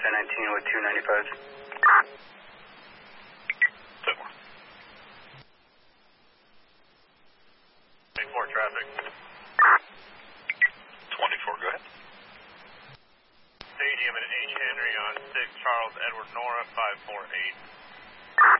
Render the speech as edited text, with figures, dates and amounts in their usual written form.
1019 with 295. 24 traffic. 24, go ahead. Stadium and H. Henry on 6 Charles Edward Nora 548.